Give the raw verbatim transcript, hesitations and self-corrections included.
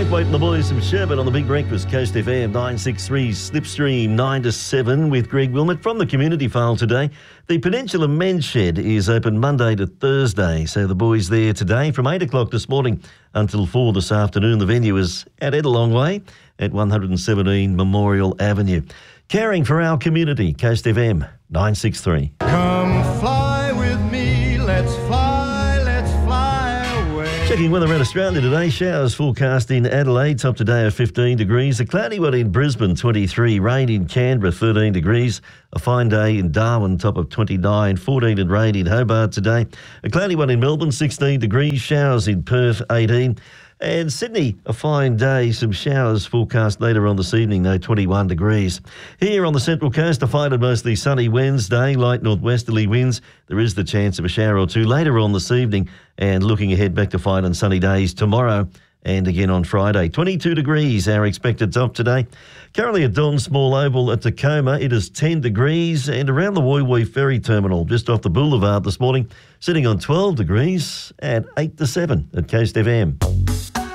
Braithwaite and the boys from Sherbet on the Big Breakfast, Coast F M, nine six three Slipstream, nine to seven with Greg Wilmot from the community file today. The Peninsula Men's Shed is open Monday to Thursday, so the boys there today from eight o'clock this morning until four this afternoon. The venue is at Edalong Way at one seventeen Memorial Avenue. Caring for our community, Coast F M, nine six three. Come fly with me, let's fly, let's fly away. Checking weather around Australia today, showers forecast in Adelaide, top today of fifteen degrees. A cloudy one in Brisbane, twenty-three. Rain in Canberra, thirteen degrees. A fine day in Darwin, top of twenty-nine. fourteen and rain in Hobart today. A cloudy one in Melbourne, sixteen degrees. Showers in Perth, eighteen. And Sydney, a fine day. Some showers forecast later on this evening, though, twenty-one degrees. Here on the Central Coast, a fine and mostly sunny Wednesday, light northwesterly winds. There is the chance of a shower or two later on this evening, and looking ahead back to fine and sunny days tomorrow and again on Friday. twenty-two degrees, our expected top today. Currently at Don Small Oval at Tacoma, it is ten degrees, and around the Woy Woy Ferry Terminal, just off the boulevard this morning, sitting on twelve degrees at eight to seven at Coast F M.